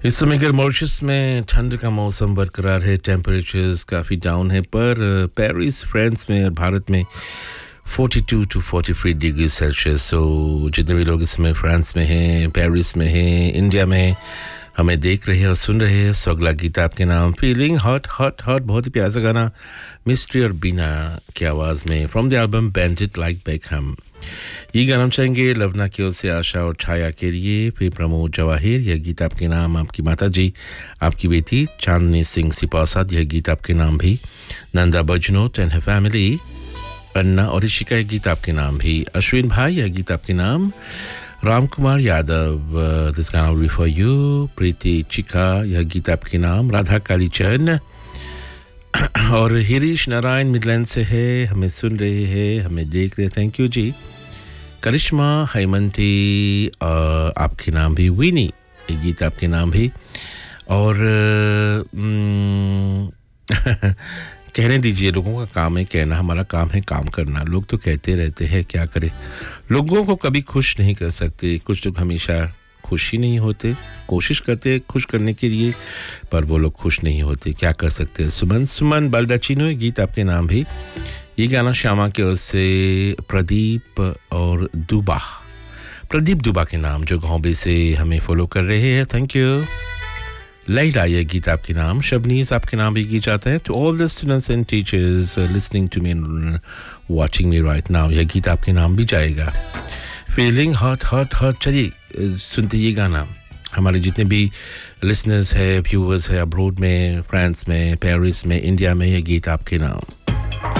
इस समय अगर मॉरिशस में ठंड का मौसम बरकरार है टेंपरेचर्स काफ़ी डाउन है पर पेरिस फ्रांस में और भारत में 42 टू 43 डिग्री सेल्सियस सो जितने भी लोग इसमें फ्रांस में हैं पेरिस में हैं इंडिया में हमें देख रहे हैं और सुन रहे हैं सो अगला गीत आपके नाम फीलिंग हॉट हॉट हॉट बहुत ही प्यारा सा गाना मिस्ट्री और बीना की आवाज़ में from the album bandit like Beckham ये गाना हम चाहेंगे लवना की ओर से आशा और छाया के लिए फिर प्रमोद जवाहिर यह गीत आपके नाम आपकी माता जी आपकी बेटी चांदनी सिंह सिपासाद यह गीत आपके नाम भी Nanda बजनोट and Har family Anna और ऋषिका यह गीत आपके नाम भी अश्विन भाई यह गीत आपके नाम राम कुमार यादव दिस गाना विल बी फॉर यू प्रीति चिका यह गीत आपके नाम राधा कालीचरण और हिरीश नारायण मिडलैंड से है हमें सुन रहे हैं हमें देख रहे हैं थैंक यू जी करिश्मा हेमंती आपके नाम भी विनी ये गीत आपके नाम भी और कहने दीजिए लोगों का काम है कहना हमारा काम है काम करना लोग तो कहते रहते हैं क्या करें लोगों को कभी खुश नहीं कर सकते कुछ लोग हमेशा खुश ही नहीं होते कोशिश करते खुश करने के लिए पर वो लोग खुश नहीं होते क्या कर सकते हैं सुमन सुमन बालडाचिनो गीत आपके नाम भी ये गाना श्यामा की ओर से प्रदीप और दुबा प्रदीप दुबा के नाम जो घोंबे से हमें फॉलो कर रहे हैं थैंक यू लैला ये गीत आपके नाम शबनीज आपके नाम भी गीत जाता है two all the students and teachers listening to me watching me right नाउ यह गीत आपके नाम भी जाएगा फीलिंग हॉट हॉट हॉट चलिए सुनते ये गाना हमारे जितने भी लिसनर्स है व्यूअर्स है अब्रॉड में फ्रांस में पेरिस में इंडिया में ये गीत आपके नाम